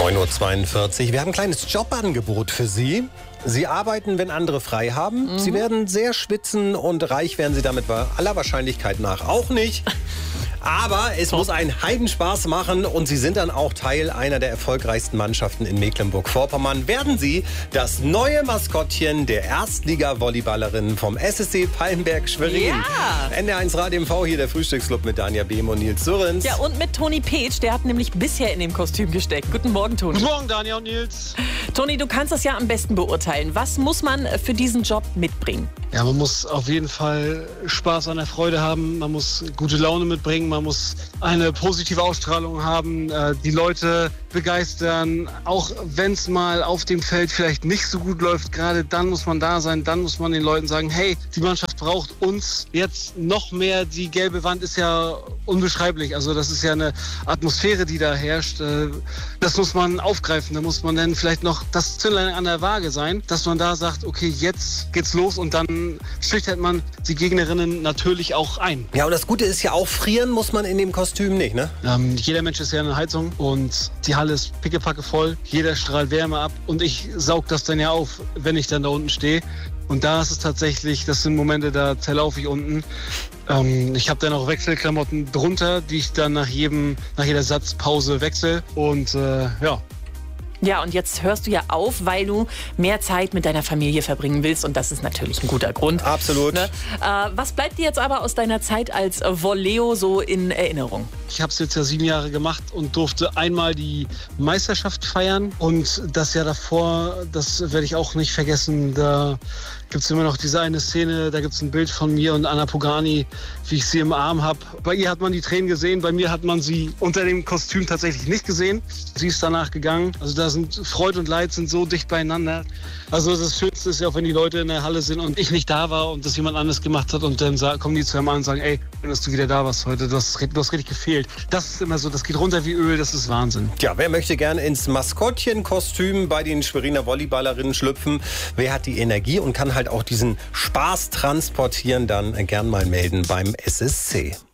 9:42 Uhr. Wir haben ein kleines Jobangebot für Sie. Sie arbeiten, wenn andere frei haben. Sie werden sehr schwitzen und reich werden Sie damit aller Wahrscheinlichkeit nach auch nicht. Aber es muss einen Heidenspaß machen und Sie sind dann auch Teil einer der erfolgreichsten Mannschaften in Mecklenburg-Vorpommern. Werden Sie das neue Maskottchen der Erstliga-Volleyballerinnen vom SSC Palmberg-Schwerin. Ja. NDR1 Radio MV, hier der Frühstücksclub mit Danja Behm und Nils Surrens. Ja, und mit Toni Petsch, der hat nämlich bisher in dem Kostüm gesteckt. Guten Morgen, Toni. Guten Morgen, Danja und Nils. Toni, du kannst das ja am besten beurteilen. Was muss man für diesen Job mitbringen? Ja, man muss auf jeden Fall Spaß an der Freude haben, man muss gute Laune mitbringen, man muss eine positive Ausstrahlung haben, die Leute begeistern, auch wenn es mal auf dem Feld vielleicht nicht so gut läuft, gerade dann muss man da sein, dann muss man den Leuten sagen, hey, die Mannschaft braucht uns jetzt noch mehr, die gelbe Wand ist ja unbeschreiblich, also das ist ja eine Atmosphäre, die da herrscht, das muss man aufgreifen, da muss man dann vielleicht noch das Zünglein an der Waage sein, dass man da sagt, okay, jetzt geht's los und dann schüchtert man die Gegnerinnen natürlich auch ein. Ja, und das Gute ist ja auch, frieren muss man in dem Kostüm nicht, ne? Jeder Mensch ist ja eine Heizung und die Halle ist pickepacke voll. Jeder strahlt Wärme ab und ich saug das dann ja auf, wenn ich dann da unten stehe. Und da ist es tatsächlich, das sind Momente, da zerlaufe ich unten. Ich habe dann auch Wechselklamotten drunter, die ich dann nach jeder Satzpause wechsle. Und ja. Ja, und jetzt hörst du ja auf, weil du mehr Zeit mit deiner Familie verbringen willst. Und das ist natürlich ein guter Grund. Absolut. Ne? Was bleibt dir jetzt aber aus deiner Zeit als Volleo so in Erinnerung? Ich habe es jetzt ja 7 Jahre gemacht und durfte einmal die Meisterschaft feiern. Und das Jahr davor, das werde ich auch nicht vergessen, da gibt es immer noch diese eine Szene, da gibt es ein Bild von mir und Anna Pogani, wie ich sie im Arm habe. Bei ihr hat man die Tränen gesehen, bei mir hat man sie unter dem Kostüm tatsächlich nicht gesehen. Sie ist danach gegangen. Also da sind Freude und Leid sind so dicht beieinander. Also das Schönste ist ja auch, wenn die Leute in der Halle sind und ich nicht da war und das jemand anderes gemacht hat und dann kommen die zu einem an und sagen, ey, schön, dass du wieder da warst heute, du hast richtig gefehlt. Das ist immer so, das geht runter wie Öl, das ist Wahnsinn. Tja, wer möchte gerne ins Maskottchenkostüm bei den Schweriner Volleyballerinnen schlüpfen? Wer hat die Energie und kann halt auch diesen Spaß transportieren, dann gern mal melden beim SSC.